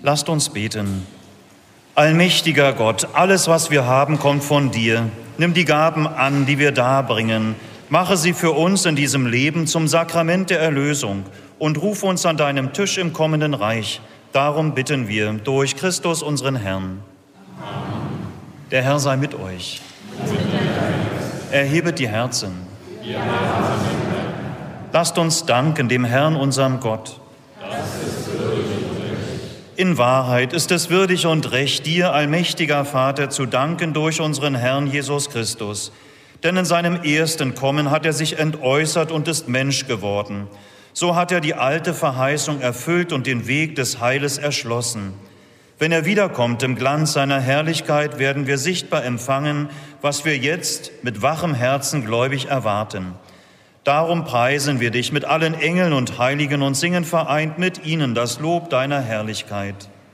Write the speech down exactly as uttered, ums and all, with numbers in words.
Lasst uns beten. Allmächtiger Gott, alles, was wir haben, kommt von dir. Nimm die Gaben an, die wir darbringen. Mache sie für uns in diesem Leben zum Sakrament der Erlösung und ruf uns an deinem Tisch im kommenden Reich. Darum bitten wir durch Christus, unseren Herrn. Amen. Der Herr sei mit euch. Erhebet die Herzen. Ja. Lasst uns danken dem Herrn, unserem Gott. In Wahrheit ist es würdig und recht, dir, allmächtiger Vater, zu danken durch unseren Herrn Jesus Christus. Denn in seinem ersten Kommen hat er sich entäußert und ist Mensch geworden. So hat er die alte Verheißung erfüllt und den Weg des Heiles erschlossen. Wenn er wiederkommt im Glanz seiner Herrlichkeit, werden wir sichtbar empfangen, was wir jetzt mit wachem Herzen gläubig erwarten. Darum preisen wir dich mit allen Engeln und Heiligen und singen vereint mit ihnen das Lob deiner Herrlichkeit.